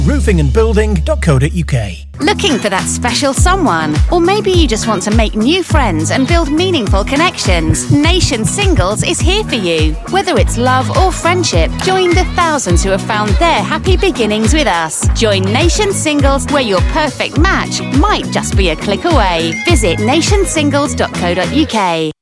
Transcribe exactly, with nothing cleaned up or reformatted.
roofing and building dot co dot uk. Looking for that special someone? Or maybe you just want to make new friends and build meaningful connections? Nation Singles is here for you. Whether it's love or friendship, join the thousands who have found their happy beginnings with us. Join Nation Singles, where your perfect match might just be a click away. Visit nation singles dot co dot uk.